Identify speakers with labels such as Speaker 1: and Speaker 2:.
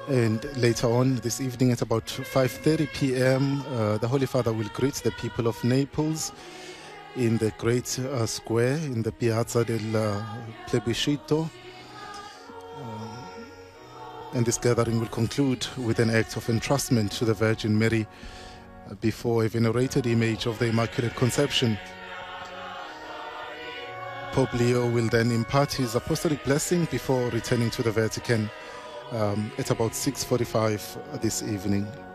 Speaker 1: And later on this evening at about 5:30 p.m., the Holy Father will greet the people of Naples in the great square in the Piazza del Plebiscito. And this gathering will conclude with an act of entrustment to the Virgin Mary before a venerated image of the Immaculate Conception. Pope Leo will then impart his apostolic blessing before returning to the Vatican at about 6:45 this evening.